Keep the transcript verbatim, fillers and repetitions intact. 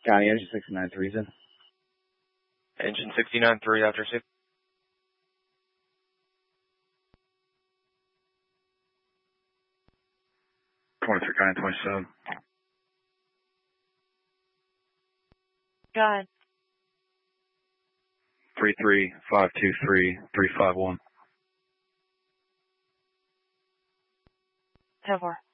County, engine sixty-nine three, in. Engine sixty-nine three after six. twenty-three County twenty-seven. Go ahead. three three five two three three five one. ten four.